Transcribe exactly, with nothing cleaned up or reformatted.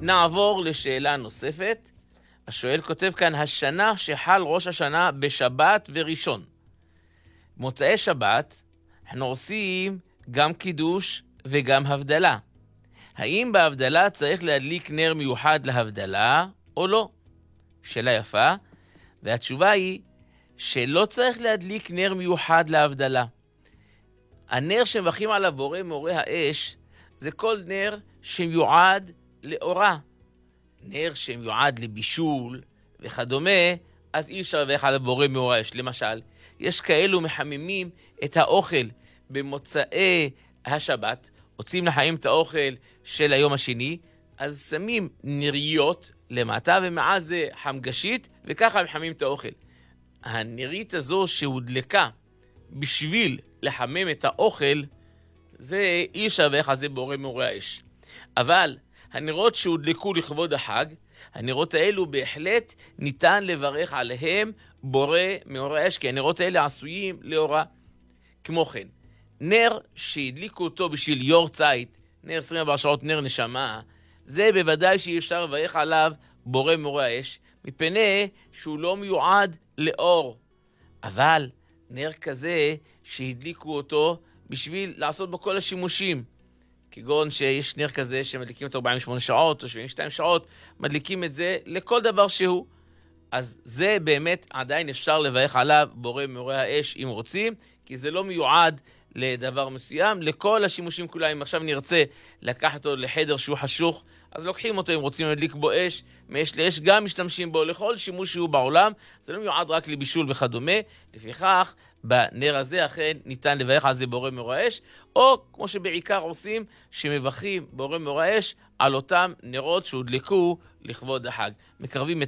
נעבור לשאלה נוספת. השואל כותב כאן, השנה שחל ראש השנה בשבת וראשון. מוצאי שבת אנחנו עושים גם קידוש וגם הבדלה. האם בהבדלה צריך להדליק נר מיוחד להבדלה או לא? שאלה יפה, והתשובה היא שלא צריך להדליק נר מיוחד להבדלה. הנר שמברכים עליו בורא מאורי האש זה כל נר שמיועד לאורה. נר שמיועד לבישול וכדומה, אז אי אפשר לברך עליו בורא מאורי האש. למשל, יש כאלו מחממים את האוכל במוצאי השבת, רוצים לחמם את האוכל של היום השני, אז שמים נריות למטה ומעל זה חמגשית, וככה מחממים את האוכל. הנרית הזו שהודלקה בשביל לחמם את האוכל, זה אי אפשר לברך על זה בורא מאורי האש. אבל הנרות שהודלקו לכבוד החג, הנרות האלו בהחלט ניתן לברך עליהם בורא מאורי האש, כי הנרות האלה עשויים לאורה. כמו כן, נר שהדליקו אותו בשביל יור צית, נר עשרים וארבע שעות, נר נשמה, זה בוודאי שאי אפשר לברך עליו בורא מאורי האש, מפני שהוא לא מיועד לאור. אבל נר כזה שהדליקו אותו בשביל לעשות בו כל השימושים, כגון שיש נר כזה שמדליקים אותו ארבעים ושמונה שעות או שבעים ושתיים שעות, מדליקים את זה לכל דבר שהוא. אז זה באמת עדיין אפשר לברך עליו בורא מאורי האש אם רוצים, כי זה לא מיועד לדבר מסוים, לכל השימושים כולם. אם עכשיו נרצה לקחת אותו לחדר שהוא חשוך, אז לוקחים אותו, אם רוצים להדליק בו אש, מאש לאש גם משתמשים בו לכל שימוש שהוא בעולם, זה לא מיועד רק לבישול וכדומה. לפיכך, בנר הזה אכן ניתן לברך על זה בורא מאורי האש, או כמו שבעיקר עושים, שמברכים בורא מאורי האש על אותם נרות שהודלקו לכבוד החג. מקרבים את